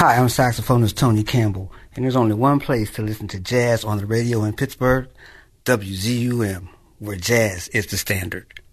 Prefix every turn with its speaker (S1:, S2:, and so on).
S1: Hi, I'm saxophonist Tony Campbell, and there's only one place to listen to jazz on the radio in Pittsburgh, WZUM, where jazz is the standard.